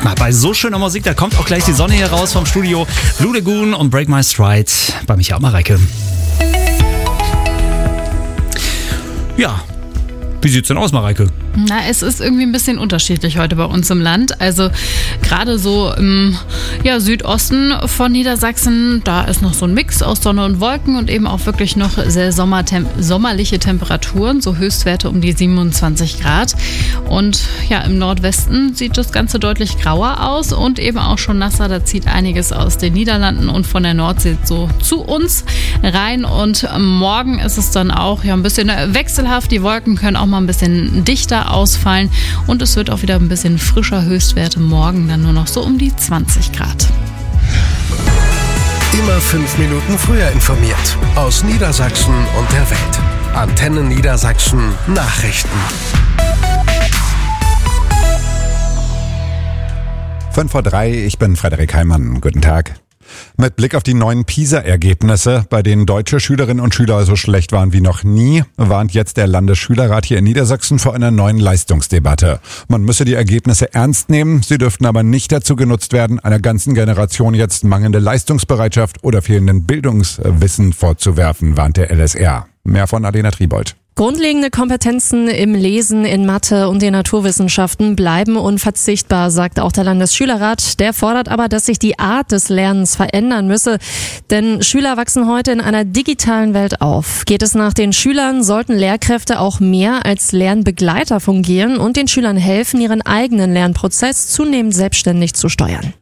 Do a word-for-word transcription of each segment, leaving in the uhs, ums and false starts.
Guck mal, bei so schöner Musik, da kommt auch gleich die Sonne hier raus vom Studio. Blue Lagoon und Break My Stride bei Micha und Mareike. Ja, wie sieht's denn aus, Mareike? Na, es ist irgendwie ein bisschen unterschiedlich heute bei uns im Land. Also gerade so im ja, Südosten von Niedersachsen, da ist noch so ein Mix aus Sonne und Wolken und eben auch wirklich noch sehr sommertem- sommerliche Temperaturen, so Höchstwerte um die siebenundzwanzig Grad. Und ja, im Nordwesten sieht das Ganze deutlich grauer aus und eben auch schon nasser. Da zieht einiges aus den Niederlanden und von der Nordsee so zu uns rein. Und morgen ist es dann auch ja, ein bisschen wechselhaft. Die Wolken können auch mal ein bisschen dichter ausfallen und es wird auch wieder ein bisschen frischer. Höchstwerte morgen dann nur noch so um die zwanzig Grad. Immer fünf Minuten früher informiert. Aus Niedersachsen und der Welt. Antenne Niedersachsen Nachrichten. fünf vor drei, ich bin Frederik Heimann. Guten Tag. Mit Blick auf die neuen PISA-Ergebnisse, bei denen deutsche Schülerinnen und Schüler so schlecht waren wie noch nie, warnt jetzt der Landesschülerrat hier in Niedersachsen vor einer neuen Leistungsdebatte. Man müsse die Ergebnisse ernst nehmen, sie dürften aber nicht dazu genutzt werden, einer ganzen Generation jetzt mangelnde Leistungsbereitschaft oder fehlenden Bildungswissen vorzuwerfen, warnt der L S R. Mehr von Alena Triebold. Grundlegende Kompetenzen im Lesen, in Mathe und den Naturwissenschaften bleiben unverzichtbar, sagt auch der Landesschülerrat. Der fordert aber, dass sich die Art des Lernens verändern müsse. Denn Schüler wachsen heute in einer digitalen Welt auf. Geht es nach den Schülern, sollten Lehrkräfte auch mehr als Lernbegleiter fungieren und den Schülern helfen, ihren eigenen Lernprozess zunehmend selbstständig zu steuern.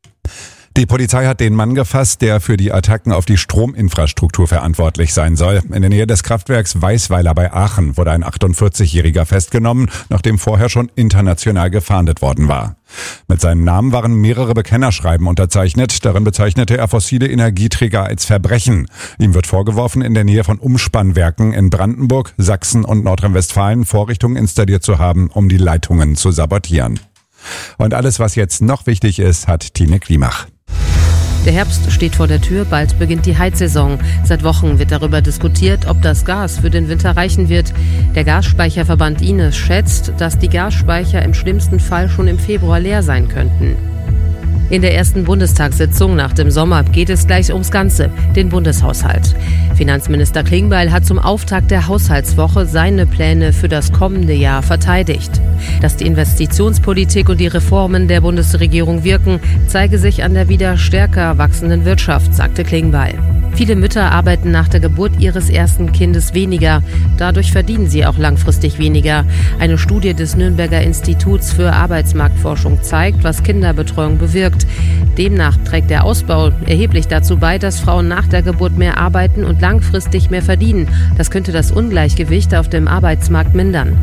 Die Polizei hat den Mann gefasst, der für die Attacken auf die Strominfrastruktur verantwortlich sein soll. In der Nähe des Kraftwerks Weißweiler bei Aachen wurde ein achtundvierzigjähriger festgenommen, nachdem vorher schon international gefahndet worden war. Mit seinem Namen waren mehrere Bekennerschreiben unterzeichnet. Darin bezeichnete er fossile Energieträger als Verbrechen. Ihm wird vorgeworfen, in der Nähe von Umspannwerken in Brandenburg, Sachsen und Nordrhein-Westfalen Vorrichtungen installiert zu haben, um die Leitungen zu sabotieren. Und alles, was jetzt noch wichtig ist, hat Tine Klimach. Der Herbst steht vor der Tür, bald beginnt die Heizsaison. Seit Wochen wird darüber diskutiert, ob das Gas für den Winter reichen wird. Der Gasspeicherverband Ines schätzt, dass die Gasspeicher im schlimmsten Fall schon im Februar leer sein könnten. In der ersten Bundestagssitzung nach dem Sommer geht es gleich ums Ganze, den Bundeshaushalt. Finanzminister Klingbeil hat zum Auftakt der Haushaltswoche seine Pläne für das kommende Jahr verteidigt. Dass die Investitionspolitik und die Reformen der Bundesregierung wirken, zeige sich an der wieder stärker wachsenden Wirtschaft, sagte Klingbeil. Viele Mütter arbeiten nach der Geburt ihres ersten Kindes weniger. Dadurch verdienen sie auch langfristig weniger. Eine Studie des Nürnberger Instituts für Arbeitsmarktforschung zeigt, was Kinderbetreuung bewirkt. Demnach trägt der Ausbau erheblich dazu bei, dass Frauen nach der Geburt mehr arbeiten und langfristig mehr verdienen. Das könnte das Ungleichgewicht auf dem Arbeitsmarkt mindern.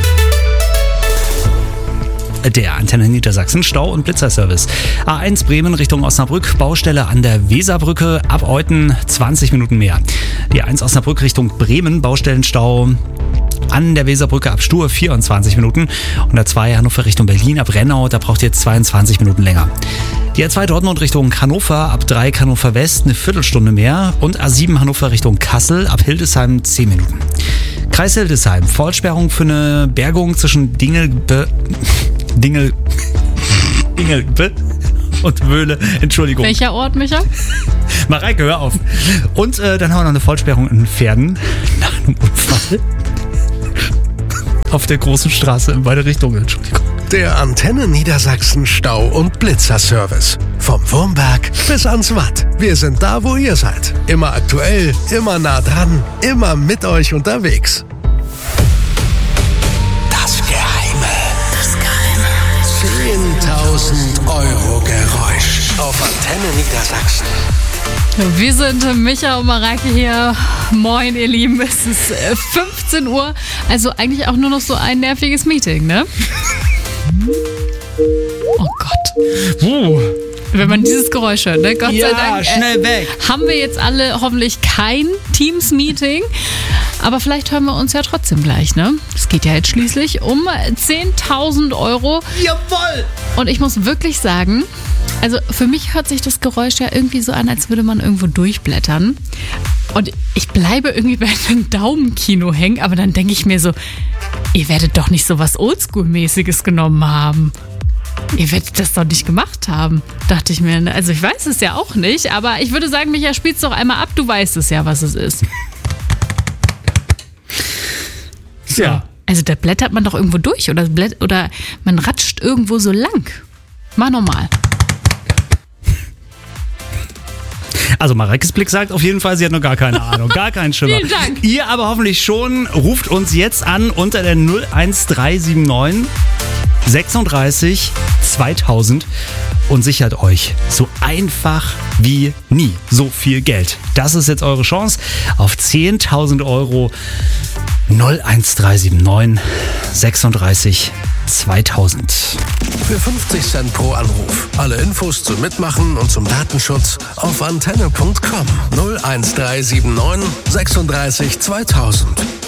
Der Antenne Niedersachsen Stau- und Blitzerservice. A eins Bremen Richtung Osnabrück, Baustelle an der Weserbrücke, ab Euten zwanzig Minuten mehr. Die A eins Osnabrück Richtung Bremen, Baustellenstau an der Weserbrücke ab Stur vierundzwanzig Minuten. Und A zwei Hannover Richtung Berlin ab Rennau, da braucht ihr zweiundzwanzig Minuten länger. Die A zwei Dortmund Richtung Hannover, ab drei Hannover West eine Viertelstunde mehr. Und A sieben Hannover Richtung Kassel, ab Hildesheim zehn Minuten. Kreis Hildesheim, Vollsperrung für eine Bergung zwischen Dingelbe... Dingel... Dingelbe... und Wöhle, Entschuldigung. Welcher Ort, Micha? Mareike, hör auf. Und äh, dann haben wir noch eine Vollsperrung in Pferden nach einem Unfall. Auf der großen Straße in beide Richtungen, Entschuldigung. Der Antenne Niedersachsen Stau- und Blitzerservice. Vom Wurmberg bis ans Watt. Wir sind da, wo ihr seid. Immer aktuell, immer nah dran, immer mit euch unterwegs. Das Geheime. Das Geheime. zehntausend Euro Geräusch auf Antenne Niedersachsen. Wir sind Micha und Mareike hier. Moin, ihr Lieben. Es ist fünfzehn Uhr. Also eigentlich auch nur noch so ein nerviges Meeting, ne? Oh Gott. Uh. Wenn man dieses Geräusch hört, ne? Gott ja, sei Dank. Ja, schnell weg. Äh, haben wir jetzt alle hoffentlich kein Teams-Meeting. Aber vielleicht hören wir uns ja trotzdem gleich, ne? Es geht ja jetzt schließlich um zehntausend Euro. Jawohl! Und ich muss wirklich sagen, also für mich hört sich das Geräusch ja irgendwie so an, als würde man irgendwo durchblättern. Und ich bleibe irgendwie bei einem Daumenkino hängen, aber dann denke ich mir so, ihr werdet doch nicht so was Oldschool-mäßiges genommen haben. Ihr werdet das doch nicht gemacht haben, dachte ich mir. Also ich weiß es ja auch nicht, aber ich würde sagen, Micha, spiel's doch einmal ab, du weißt es ja, was es ist. So. Ja. Also da blättert man doch irgendwo durch oder, blätt- oder man ratscht irgendwo so lang. Mach nochmal. Also Mareikes Blick sagt auf jeden Fall, sie hat noch gar keine Ahnung, gar keinen Schimmer. Vielen Dank. Ihr aber hoffentlich schon. Ruft uns jetzt an unter der null eins drei sieben neun sechsunddreißig zweitausend und sichert euch so einfach wie nie so viel Geld. Das ist jetzt eure Chance auf zehntausend Euro. null eins drei sieben neun sechsunddreißig zweitausend. Für fünfzig Cent pro Anruf. Alle Infos zum Mitmachen und zum Datenschutz auf antenne punkt com. null eins drei sieben neun sechsunddreißig zweitausend.